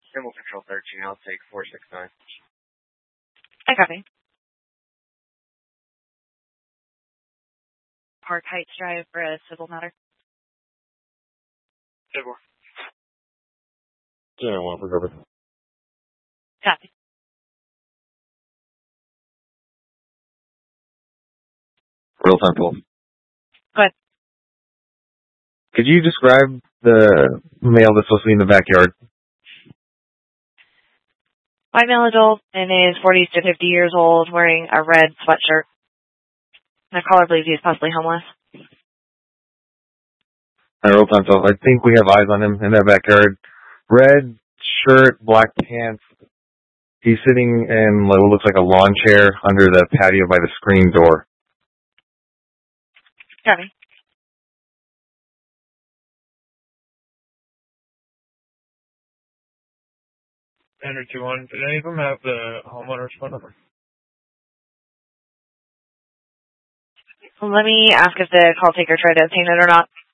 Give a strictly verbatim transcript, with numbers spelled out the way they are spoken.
Symbol Control thirteen, I'll take four six nine. I copy. Park Heights Drive for a civil matter. Civil. General one for cover. Copy. Real time pull. Go ahead. Could you describe the male that's supposed to be in the backyard? White male adult in his forties to fifty years old, wearing a red sweatshirt. My caller believes he's possibly homeless. I real time pull. I think we have eyes on him in that backyard. Red shirt, black pants. He's sitting in what looks like a lawn chair under the patio by the screen door. Copy. Standard two one. Did any of them have the homeowner's phone number? Let me ask if the call taker tried to obtain it or not.